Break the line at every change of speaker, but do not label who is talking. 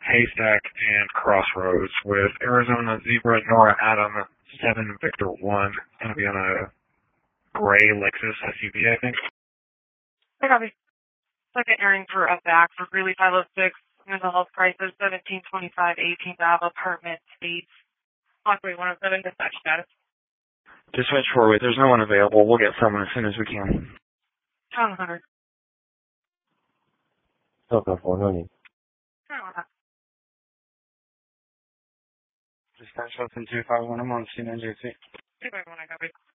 Haystack and Crossroads with Arizona Zebra Nora Adam 7 Victor 1. Going to be on a gray Lexus SUV, I think.
I copy. Second airing for a back for Greeley 506. Mental health crisis 1725 18th Ave apartment States. Walkway 107 dispatch status.
Dispatch 4-way, there's no one available. We'll get someone as soon as we can.
Town 100.
Delta 490.
Dispatch less than 251, I'm on scene NJC.
251, I copy.